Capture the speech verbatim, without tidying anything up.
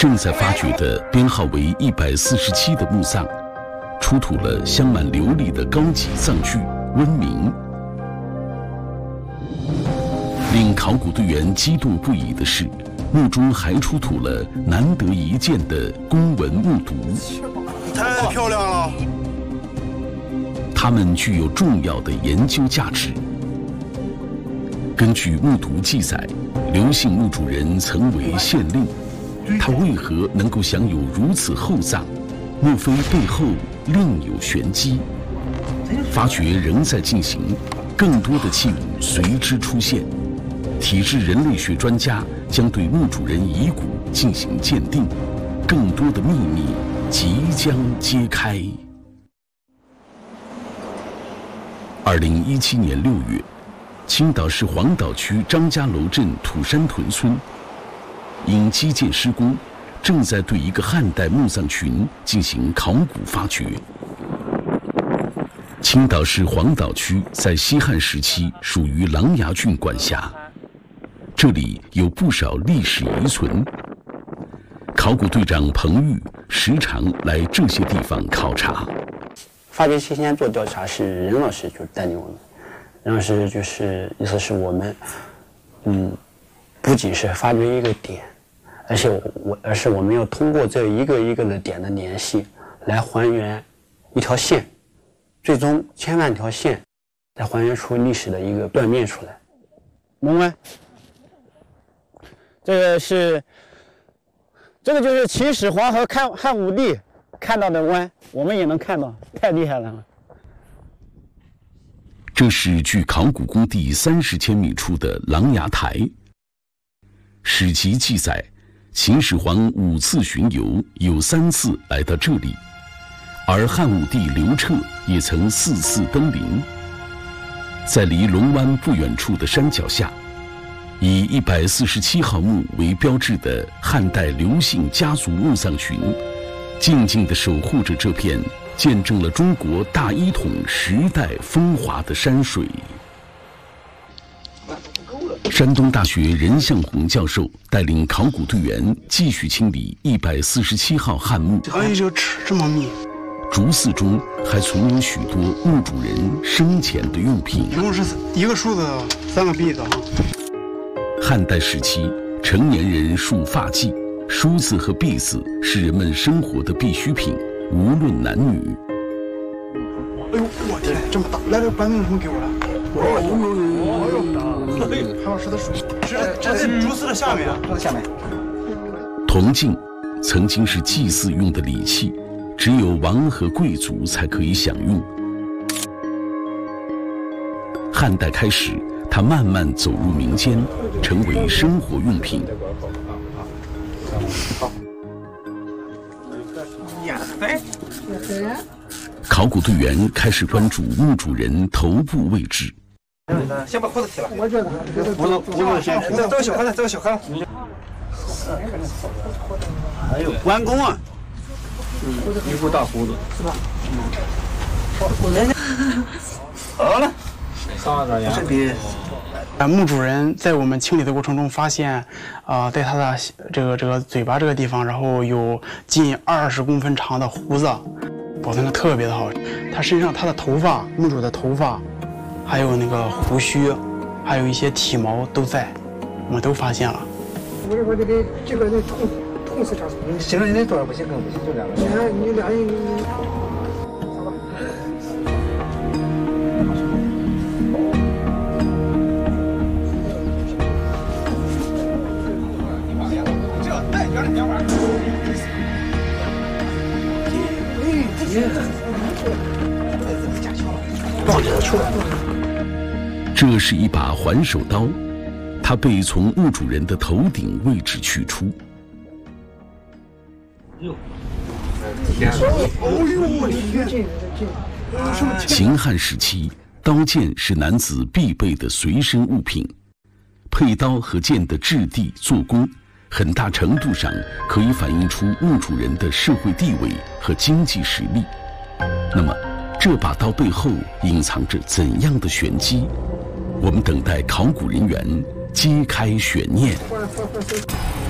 正在发掘的编号为一百四十七的墓葬，出土了镶满琉璃的高级葬具温明。令考古队员激动不已的是，墓中还出土了难得一见的公文木牍， 太漂亮了！ 它们具有重要的研究价值。根据墓牍记载，刘姓墓主人曾为县令，他为何能够享有如此厚葬？莫非背后另有玄机？发掘仍在进行，更多的器物随之出现。体质人类学专家将对墓主人遗骨进行鉴定，更多的秘密即将揭开。二零一七年六月，青岛市黄岛区张家楼镇土山屯村，因基建施工，正在对一个汉代墓葬群进行考古发掘。青岛市黄岛区在西汉时期属于琅琊郡管辖，这里有不少历史遗存。考古队长彭玉时常来这些地方考察。 发掘期间做调查是任老师就带领我们，任老师就是意思是我们，嗯，不仅是发掘一个点，而且我而是我们要通过这一个一个的点的联系来还原一条线，最终千万条线再还原出历史的一个断面出来。龙湾，这个是，这个就是秦始皇和汉汉武帝看到的湾，我们也能看到，太厉害了。 这是距考古工地三十千米处的琅琊台。史籍记载，秦始皇五次巡游，有三次来到这里，而汉武帝刘彻也曾四次登临。在离龙湾不远处的山脚下，以一百四十七号墓为标志的汉代刘姓家族墓葬群，静静地守护着这片见证了中国大一统时代风华的山水。山东大学任向红教授带领考古队员继续清理一百四十七号汉墓。 哎，这个齿这么密， 竹寺中还存有许多墓主人生前的用品。 一共是一个梳子，三个篦子啊。 汉代时期，成年人束发髻，梳子和篦子是人们生活的必需品，无论男女。 哎呦，我天，这么大！来，这板凳什么给我了？哦呦，哎呦，还有石头水，这这在竹丝的下面啊，这下面。 铜镜曾经是祭祀用的礼器，只有王和贵族才可以享用。汉代开始，它慢慢走入民间，成为生活用品。考古队员开始关注墓主人头部位置。 先把裤子提了。 我觉得， 胡子，胡子先。这个小盒子，这个小盒子。 还有关公啊， 一副大胡子，是吧？ 好了， 上个呀。 这里，啊，墓主人在我们清理的过程中发现，啊、呃，在他的这个这个嘴巴这个地方，然后有近二十公分长的胡子，保存的特别的好。他身上他的头发，墓主的头发，还有那个胡须，还有一些体毛都在，我们都发现了。 我我这个这个人痛痛死他！ 你形容人多少不行，更不行，就两个。 你看你俩人你你。 这是一把环手刀，它被从墓主人的头顶位置取出。秦汉时期，刀剑是男子必备的随身物品，佩刀和剑的质地、做工，很大程度上可以反映出墓主人的社会地位和经济实力。那么，这把刀背后隐藏着怎样的玄机？我们等待考古人员揭开悬念。